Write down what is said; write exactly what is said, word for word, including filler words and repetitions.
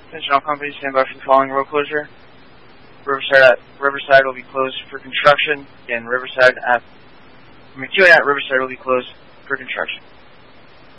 Attention all companies, stand by for the following road closure. Riverside at, Riverside will be closed for construction. Again, Riverside at, McEwen at Riverside will be closed for construction.